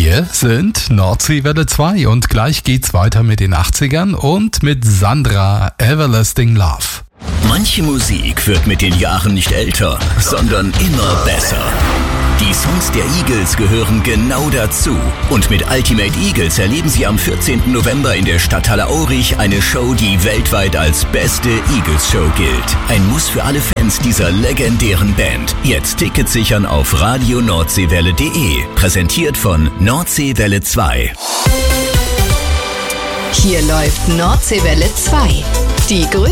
Wir sind Nordseewelle 2 und gleich geht's weiter mit den 80ern und mit Sandra Everlasting Love. Manche Musik wird mit den Jahren nicht älter, sondern immer besser. Die Songs der Eagles gehören genau dazu. Und mit Ultimate Eagles erleben Sie am 14. November in der Stadthalle Aurich eine Show, die weltweit als beste Eagles-Show gilt. Ein Muss für alle Fans dieser legendären Band. Jetzt Tickets sichern auf radionordseewelle.de. Präsentiert von Nordseewelle 2. Hier läuft Nordseewelle 2. Die